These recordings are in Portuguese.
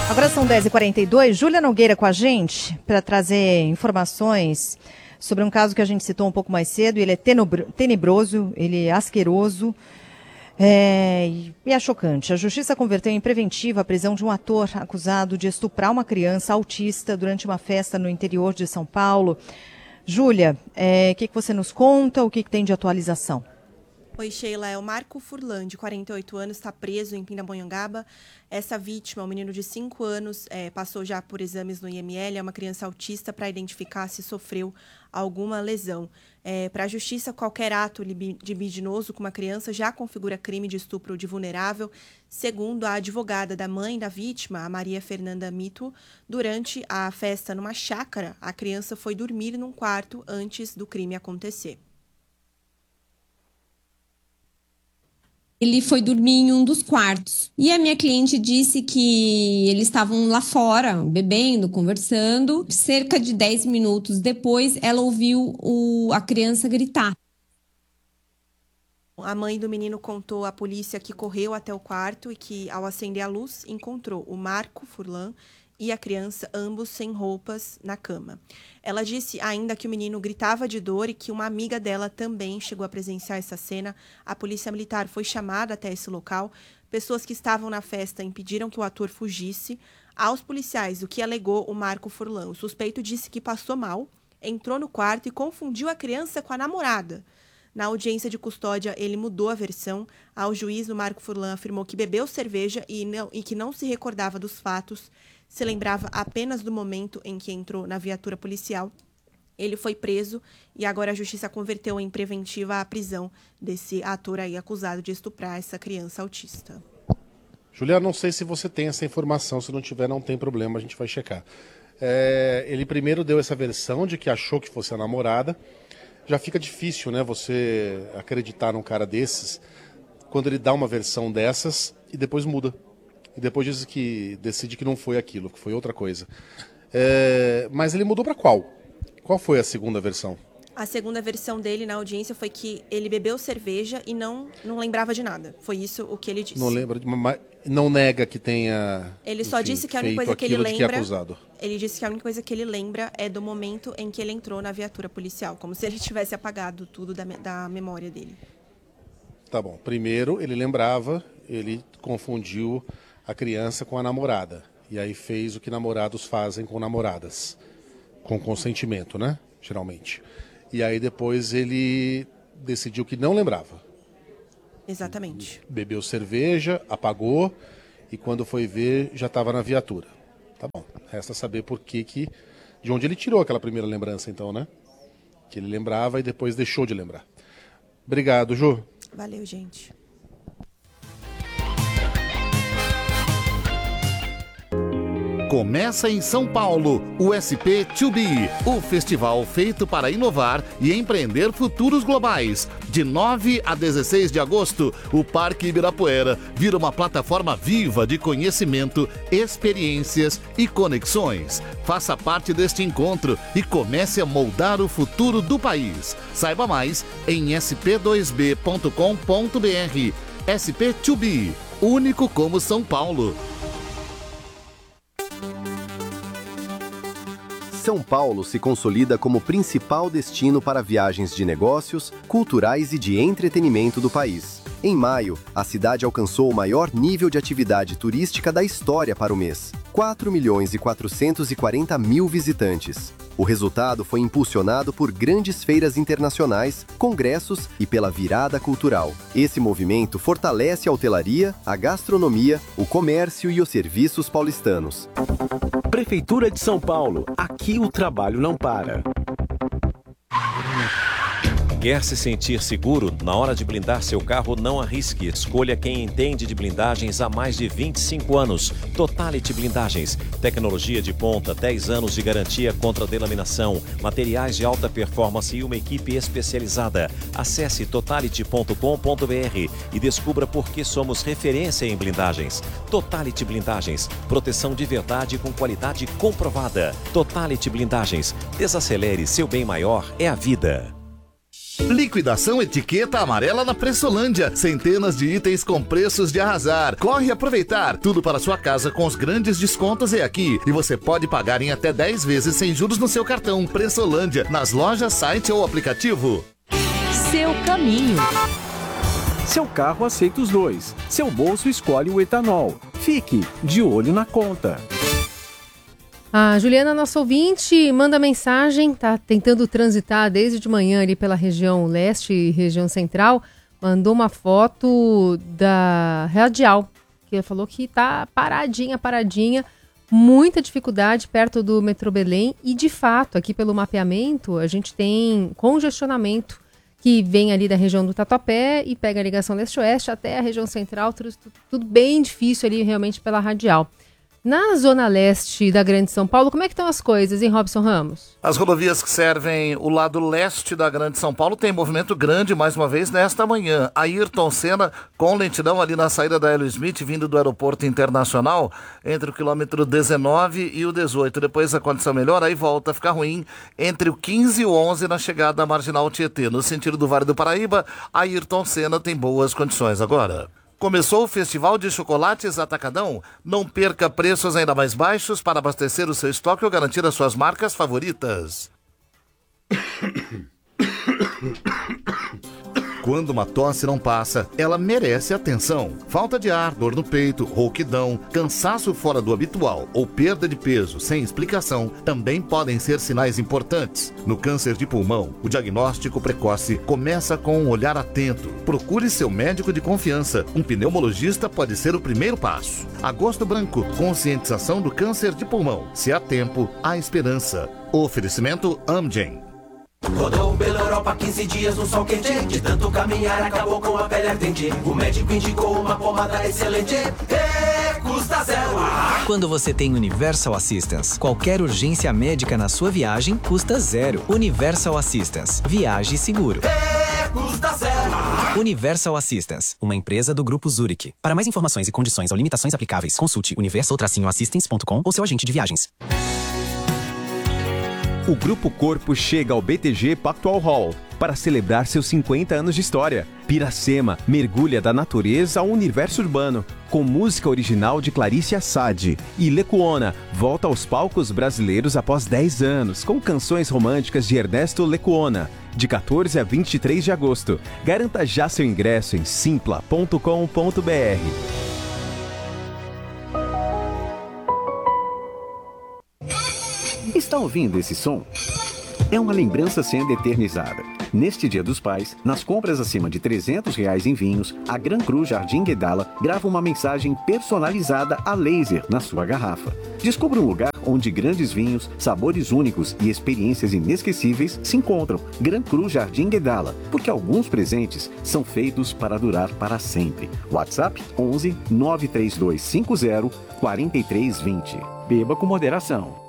Agora são 10h42. Júlia Nogueira com a gente para trazer informações sobre um caso que a gente citou um pouco mais cedo. Ele é tenebroso, ele é asqueroso e é chocante. A Justiça converteu em preventiva a prisão de um ator acusado de estuprar uma criança autista durante uma festa no interior de São Paulo. Júlia, o que você nos conta? O que tem de atualização? Oi, Sheila. O Marco Furlan, de 48 anos, está preso em Pindamonhangaba. Essa vítima, um menino de 5 anos, passou já por exames no IML, é uma criança autista, para identificar se sofreu alguma lesão. Para a Justiça, qualquer ato libidinoso com uma criança já configura crime de estupro de vulnerável. Segundo a advogada da mãe da vítima, a Maria Fernanda Mito, durante a festa numa chácara, a criança foi dormir num quarto antes do crime acontecer. Ele foi dormir em um dos quartos. E a minha cliente disse que eles estavam lá fora, bebendo, conversando. Cerca de 10 minutos depois, ela ouviu a criança gritar. A mãe do menino contou à polícia que correu até o quarto e que, ao acender a luz, encontrou o Marco Furlan e a criança, ambos sem roupas, na cama. Ela disse ainda que o menino gritava de dor e que uma amiga dela também chegou a presenciar essa cena. A polícia militar foi chamada até esse local. Pessoas que estavam na festa impediram que o ator fugisse. Aos policiais, o que alegou o Marco Furlan. O suspeito disse que passou mal, entrou no quarto e confundiu a criança com a namorada. Na audiência de custódia, ele mudou a versão. Ao juiz, o Marco Furlan afirmou que bebeu cerveja e que não se recordava dos fatos. Se lembrava apenas do momento em que entrou na viatura policial. Ele foi preso e agora a Justiça converteu em preventiva a prisão desse ator aí acusado de estuprar essa criança autista. Julia, não sei se você tem essa informação, se não tiver não tem problema, a gente vai checar. Ele primeiro deu essa versão de que achou que fosse a namorada. Já fica difícil, né, você acreditar num cara desses, quando ele dá uma versão dessas e depois muda. E depois decide que não foi aquilo, que foi outra coisa. Mas ele mudou para qual? Qual foi a segunda versão? A segunda versão dele na audiência foi que ele bebeu cerveja e não lembrava de nada. Foi isso o que ele disse. Não lembra, não nega que tenha. Ele só disse que a única coisa que ele lembra. Ele disse que a única coisa que ele lembra é do momento em que ele entrou na viatura policial, como se ele tivesse apagado tudo da memória dele. Tá bom. Primeiro ele lembrava, ele confundiu a criança com a namorada. E aí fez o que namorados fazem com namoradas. Com consentimento, né? Geralmente. E aí depois ele decidiu que não lembrava. Exatamente. Bebeu cerveja, apagou e quando foi ver já estava na viatura. Tá bom. Resta saber de onde ele tirou aquela primeira lembrança então, né? Que ele lembrava e depois deixou de lembrar. Obrigado, Ju. Valeu, gente. Começa em São Paulo o SP2B, o festival feito para inovar e empreender futuros globais. De 9 a 16 de agosto, o Parque Ibirapuera vira uma plataforma viva de conhecimento, experiências e conexões. Faça parte deste encontro e comece a moldar o futuro do país. Saiba mais em sp2b.com.br. SP2B, único como São Paulo. São Paulo se consolida como principal destino para viagens de negócios, culturais e de entretenimento do país. Em maio, a cidade alcançou o maior nível de atividade turística da história para o mês: 4.440.000 visitantes. O resultado foi impulsionado por grandes feiras internacionais, congressos e pela virada cultural. Esse movimento fortalece a hotelaria, a gastronomia, o comércio e os serviços paulistanos. Prefeitura de São Paulo. Aqui o trabalho não para. Quer se sentir seguro? Na hora de blindar seu carro, não arrisque. Escolha quem entende de blindagens há mais de 25 anos. Totality Blindagens. Tecnologia de ponta, 10 anos de garantia contra delaminação, materiais de alta performance e uma equipe especializada. Acesse totality.com.br e descubra por que somos referência em blindagens. Totality Blindagens. Proteção de verdade com qualidade comprovada. Totality Blindagens. Desacelere, seu bem maior é a vida. Liquidação etiqueta amarela na Pressolândia. Centenas de itens com preços de arrasar. Corre aproveitar. Tudo para sua casa com os grandes descontos é aqui. E você pode pagar em até 10 vezes sem juros no seu cartão. Pressolândia, nas lojas, site ou aplicativo. Seu caminho. Seu carro aceita os dois. Seu bolso escolhe o etanol. Fique de olho na conta. A Juliana, nossa ouvinte, manda mensagem, tá tentando transitar desde de manhã ali pela região leste e região central, mandou uma foto da Radial, que falou que tá paradinha, muita dificuldade perto do metrô Belém e, de fato, aqui pelo mapeamento, a gente tem congestionamento que vem ali da região do Tatuapé e pega a ligação leste-oeste até a região central, tudo bem difícil ali realmente pela Radial. Na zona leste da Grande São Paulo, como é que estão as coisas, hein, Robson Ramos? As rodovias que servem o lado leste da Grande São Paulo têm movimento grande, mais uma vez, nesta manhã. Ayrton Senna, com lentidão ali na saída da Hélio Smith, vindo do Aeroporto Internacional, entre o quilômetro 19 e o 18. Depois a condição melhora, aí volta a ficar ruim entre o 15 e o 11 na chegada à Marginal Tietê. No sentido do Vale do Paraíba, Ayrton Senna tem boas condições agora. Começou o Festival de Chocolates Atacadão. Não perca preços ainda mais baixos para abastecer o seu estoque ou garantir as suas marcas favoritas. Quando uma tosse não passa, ela merece atenção. Falta de ar, dor no peito, rouquidão, cansaço fora do habitual ou perda de peso sem explicação também podem ser sinais importantes. No câncer de pulmão, o diagnóstico precoce começa com um olhar atento. Procure seu médico de confiança. Um pneumologista pode ser o primeiro passo. Agosto Branco, conscientização do câncer de pulmão. Se há tempo, há esperança. Oferecimento Amgen. Rodou pela Europa 15 dias no sol quente. De tanto caminhar acabou com a pele ardente. O médico indicou uma pomada excelente. Custa zero. Quando você tem Universal Assistance, qualquer urgência médica na sua viagem custa zero. Universal Assistance. Viaje seguro. Custa zero. Universal Assistance, uma empresa do Grupo Zurich. Para mais informações e condições ou limitações aplicáveis, consulte universal-assistance.com ou seu agente de viagens. O Grupo Corpo chega ao BTG Pactual Hall para celebrar seus 50 anos de história. Piracema mergulha da natureza ao universo urbano, com música original de Clarice Assad. E Lecuona volta aos palcos brasileiros após 10 anos, com canções românticas de Ernesto Lecuona, de 14 a 23 de agosto. Garanta já seu ingresso em simpla.com.br. Está ouvindo esse som? É uma lembrança sendo eternizada. Neste Dia dos Pais, nas compras acima de R$300 em vinhos, a Gran Cru Jardim Guedala grava uma mensagem personalizada a laser na sua garrafa. Descubra um lugar onde grandes vinhos, sabores únicos e experiências inesquecíveis se encontram. Gran Cru Jardim Guedala, porque alguns presentes são feitos para durar para sempre. WhatsApp 11 93250 4320. Beba com moderação.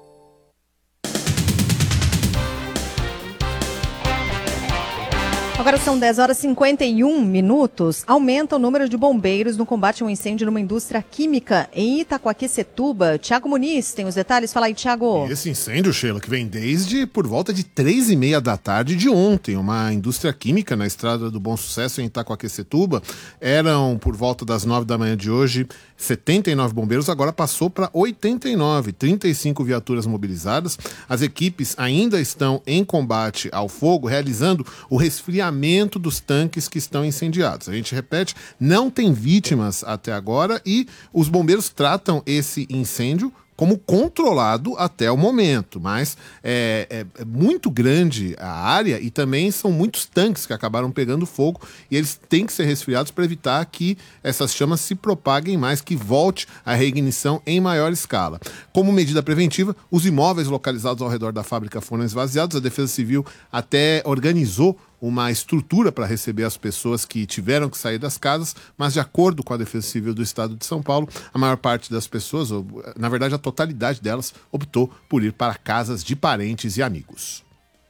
Agora são 10 horas e 51 minutos. Aumenta o número de bombeiros no combate a um incêndio numa indústria química em Itacoaquecetuba. Tiago Muniz tem os detalhes. Fala aí, Tiago. Esse incêndio, Sheila, que vem desde por volta de 3h30 da tarde de ontem. Uma indústria química na Estrada do Bom Sucesso em Itacoaquecetuba. Eram, por volta das 9 da manhã de hoje, 79 bombeiros. Agora passou para 89, 35 viaturas mobilizadas. As equipes ainda estão em combate ao fogo, realizando o resfriamento dos tanques que estão incendiados. A gente repete, não tem vítimas até agora e os bombeiros tratam esse incêndio como controlado até o momento, mas é muito grande a área e também são muitos tanques que acabaram pegando fogo e eles têm que ser resfriados para evitar que essas chamas se propaguem mais, que volte a reignição em maior escala. Como medida preventiva, os imóveis localizados ao redor da fábrica foram esvaziados. A Defesa Civil até organizou uma estrutura para receber as pessoas que tiveram que sair das casas, mas de acordo com a Defesa Civil do Estado de São Paulo, a maior parte das pessoas, ou, na verdade a totalidade delas, optou por ir para casas de parentes e amigos.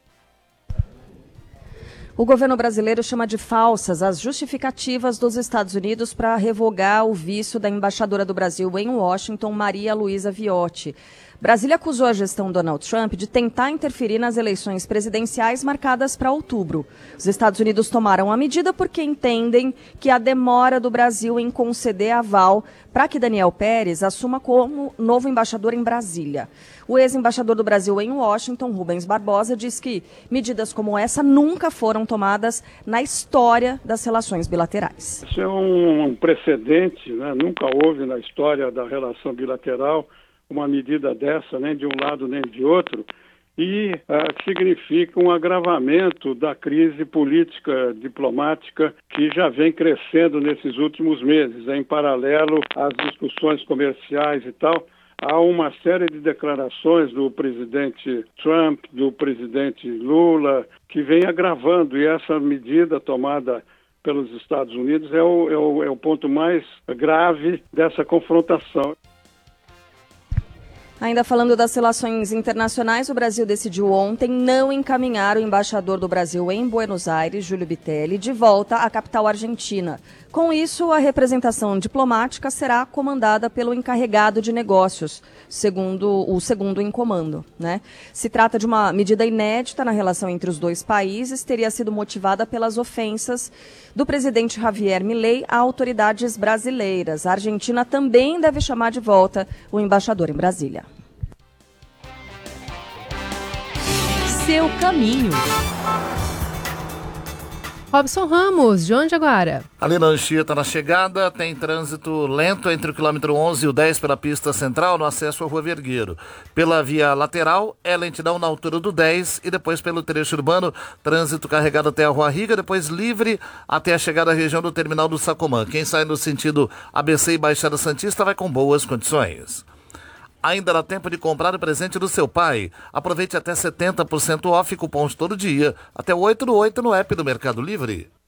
O governo brasileiro chama de falsas as justificativas dos Estados Unidos para revogar o visto da embaixadora do Brasil em Washington, Maria Luísa Viotti. Brasília acusou a gestão Donald Trump de tentar interferir nas eleições presidenciais marcadas para outubro. Os Estados Unidos tomaram a medida porque entendem que a demora do Brasil em conceder aval para que Daniel Pérez assuma como novo embaixador em Brasília. O ex-embaixador do Brasil em Washington, Rubens Barbosa, diz que medidas como essa nunca foram tomadas na história das relações bilaterais. Isso é um precedente, né? Nunca houve na história da relação bilateral uma medida dessa, nem de um lado nem de outro, e significa um agravamento da crise política diplomática que já vem crescendo nesses últimos meses. Em paralelo às discussões comerciais e tal, há uma série de declarações do presidente Trump, do presidente Lula, que vem agravando, e essa medida tomada pelos Estados Unidos é o ponto mais grave dessa confrontação. Ainda falando das relações internacionais, o Brasil decidiu ontem não encaminhar o embaixador do Brasil em Buenos Aires, Júlio Bitelli, de volta à capital argentina. Com isso, a representação diplomática será comandada pelo encarregado de negócios, o segundo em comando, né? Se trata de uma medida inédita na relação entre os dois países, teria sido motivada pelas ofensas do presidente Javier Milei a autoridades brasileiras. A Argentina também deve chamar de volta o embaixador em Brasília. Seu caminho. Robson Ramos, de onde agora? Ali na Anchieta, na chegada, tem trânsito lento entre o quilômetro 11 e o 10 pela pista central no acesso à Rua Vergueiro. Pela via lateral, é lentidão na altura do 10 e depois pelo trecho urbano, trânsito carregado até a Rua Riga, depois livre até a chegada à região do terminal do Sacomã. Quem sai no sentido ABC e Baixada Santista vai com boas condições. Ainda dá tempo de comprar o presente do seu pai. Aproveite até 70% off, cupons todo dia. Até 8/8 no app do Mercado Livre.